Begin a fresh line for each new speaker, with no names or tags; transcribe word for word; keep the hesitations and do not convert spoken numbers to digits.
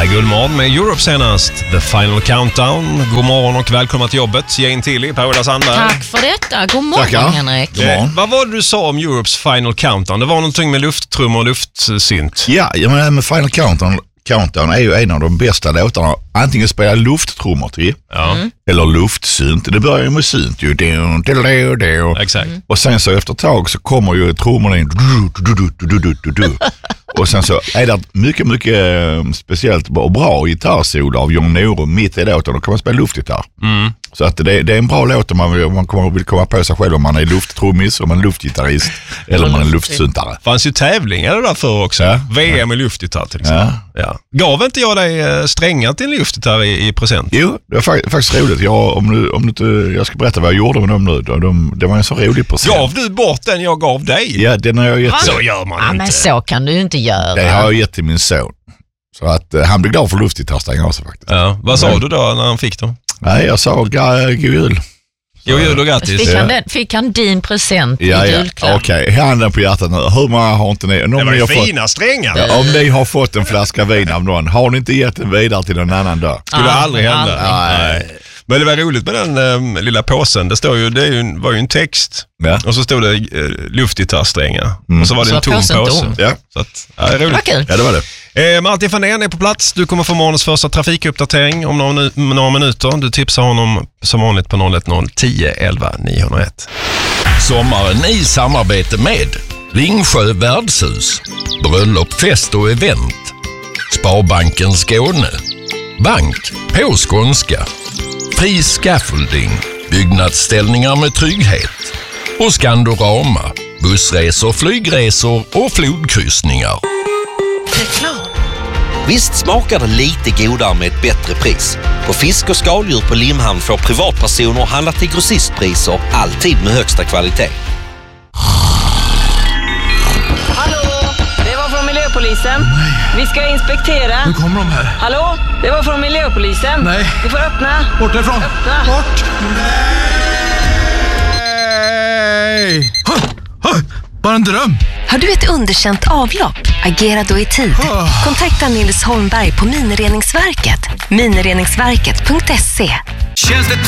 är Guldmorgon med Europe senast. The Final Countdown. God morgon och välkomna till jobbet. Jane Tilly, Paola Sandberg.
Tack för detta. God morgon,
Tackar.
Henrik.
God morgon.
Eh, vad var det du sa om Europes Final Countdown? Det var någonting med lufttrummor och luftsynt.
Ja, jag menar, med Final Countdown, Countdown är ju en av de bästa låtarna. Antingen spela lufttrummor till
Ja,
eller luftsynt. Det börjar ju med synt ju.
exakt.
Och sen så efter ett tag så kommer ju trummorna in. Och sen så är det mycket, mycket speciellt och bra gitarrsolo av Jon Norum mitt i låten. Då kan man spela luftgitarr.
Mm.
Så att det, det är en bra låt om man vill, om man kommer, vill komma på sig själv om man är lufttrummis, om man är luftgitarrist eller om man är luftsyntare.
Fanns ju tävlingar där för också.
Ja.
V M i luftgitarr till exempel.
Ja.
Ja. Gav inte jag dig eh, strängar till en luftgitarr i, i present?
Jo, det var fa- faktiskt roligt. Jag, om du, om du inte, jag ska berätta vad jag gjorde med dem nu. De, de, det var en så rolig present.
Gav du bort den jag gav dig?
Ja, den har jag gett.
Så gör man
Ja,
inte.
men så kan du ju inte göra.
Det har jag gett till min son. Så att eh, han blev glad för luftgitarrsträngar också faktiskt.
Ja. Vad sa
Ja.
du då när han fick dem?
Nej, jag sa ga- god jul.
Jo, jul och grattis.
Fick han,
Ja.
den, fick han din present
Ja,
i
ja.
julklapp?
Okej, handen på hjärtat nu. Hur många har inte ni? Om,
Det var
ni
ju
har fått,
fina strängar.
ja, om ni har fått en flaska vin av någon, har ni inte gett den vidare till någon annan då?
Skulle
Ja,
aldrig hända.
aldrig.
Nej. Men det var roligt med den eh, lilla påsen. Det står ju, det är ju, var ju en text.
Ja.
Och så stod det eh, luftgitarrsträngar.
Mm.
Och så var det
Så
en tom
påsen
påse.
tom.
Ja.
Så att, ja, det är
Vad
roligt.
kul.
Ja, det var det.
Eh, Martin Fandén är på plats. Du kommer få morgonens första trafikuppdatering om några, nu- några minuter. Du tipsar honom som vanligt på noll ett noll tio elva niohundraett.
Sommaren i samarbete med Ringsjö värdshus, bröllop, fest och event, Sparbanken Skåne, bank på skånska, Fri Scaffolding, byggnadsställningar med trygghet och Skandorama, bussresor, flygresor och flodkryssningar.
Visst smakar det lite godare med ett bättre pris. På fisk och skaldjur på Limhamn får privatpersoner handla till grossistpriser, alltid med högsta kvalitet.
Hallå, det var från miljöpolisen. Vi ska inspektera.
Nu kommer de här.
Hallå, det var från miljöpolisen.
Nej.
Du får öppna.
Bort därifrån.
Öppna.
Bort. Nej. Huh. Huh. Bara en dröm.
Har du ett underkänt avlopp? Agera då i tid. Kontakta Nils Holmberg på Minireningsverket. minireningsverket punkt se.
Känns det